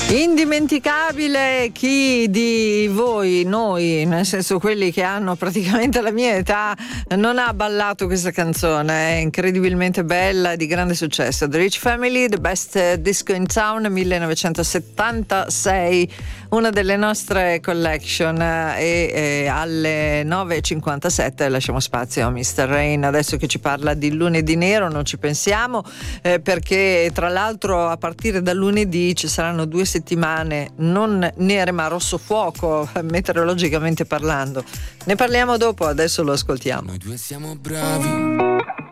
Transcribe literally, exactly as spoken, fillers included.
Indimenticabile. Chi di voi, noi, nel senso quelli che hanno praticamente la mia età, non ha ballato questa canzone? È incredibilmente bella e di grande successo. The Rich Family, The Best Disco in Town, millenovecentosettantasei, una delle nostre collection. E, e alle nove e cinquantasette lasciamo spazio a mister Rain, adesso che ci parla di lunedì nero. Non ci pensiamo, eh, perché tra l'altro a partire da lunedì ci saranno due settimane non nere ma rosso fuoco, meteorologicamente parlando. Ne parliamo dopo, adesso lo ascoltiamo. Noi due siamo bravi